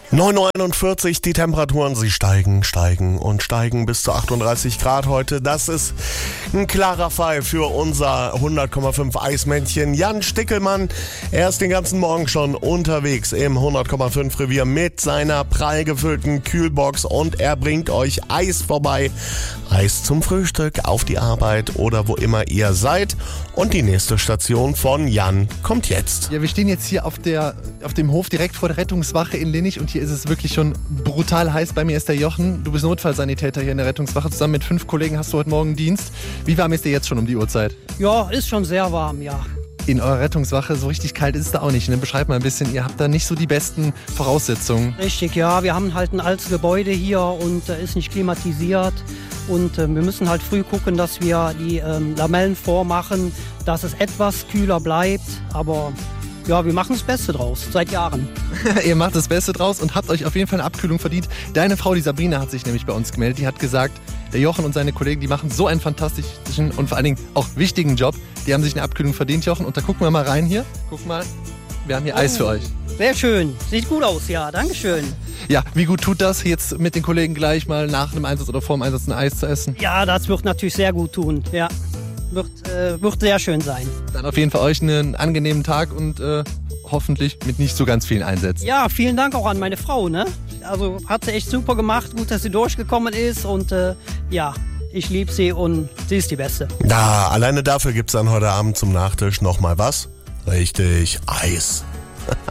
9:41 Uhr, die Temperaturen, sie steigen und steigen bis zu 38 Grad heute. Das ist ein klarer Fall für unser 100,5 Eismännchen Jan Stickelmann. Er ist den ganzen Morgen schon unterwegs im 100,5 Revier mit seiner prall gefüllten Kühlbox und er bringt euch Eis vorbei. Eis zum Frühstück, auf die Arbeit oder wo immer ihr seid. Und die nächste Station von Jan kommt jetzt. Ja, wir stehen jetzt hier auf dem Hof direkt vor der Rettungswache in Linnich und hier ist es wirklich schon brutal heiß. Bei mir ist der Jochen. Du bist Notfallsanitäter hier in der Rettungswache. Zusammen mit 5 Kollegen hast du heute Morgen Dienst. Wie warm ist dir jetzt schon um die Uhrzeit? Ja, ist schon sehr warm, ja. In eurer Rettungswache, so richtig kalt ist es da auch nicht. Ne? Beschreib mal ein bisschen, ihr habt da nicht so die besten Voraussetzungen. Richtig, ja. Wir haben halt ein altes Gebäude hier und ist nicht klimatisiert. Und wir müssen halt früh gucken, dass wir die Lamellen vormachen, dass es etwas kühler bleibt. Aber ja, wir machen das Beste draus, seit Jahren. Ihr macht das Beste draus und habt euch auf jeden Fall eine Abkühlung verdient. Deine Frau, die Sabrina, hat sich nämlich bei uns gemeldet. Die hat gesagt, der Jochen und seine Kollegen, die machen so einen fantastischen und vor allen Dingen auch wichtigen Job. Die haben sich eine Abkühlung verdient, Jochen. Und da gucken wir mal rein hier. Guck mal, wir haben hier Eis für euch. Sehr schön. Sieht gut aus, ja. Dankeschön. Ja, wie gut tut das, jetzt mit den Kollegen gleich mal nach einem Einsatz oder vor dem Einsatz ein Eis zu essen? Ja, das wird natürlich sehr gut tun, ja. Wird sehr schön sein. Dann auf jeden Fall euch einen angenehmen Tag und hoffentlich mit nicht so ganz vielen Einsätzen. Ja, vielen Dank auch an meine Frau, ne? Also hat sie echt super gemacht, gut, dass sie durchgekommen ist und ja, ich liebe sie und sie ist die Beste. Da, alleine dafür gibt's dann heute Abend zum Nachtisch nochmal was? Richtig, Eis.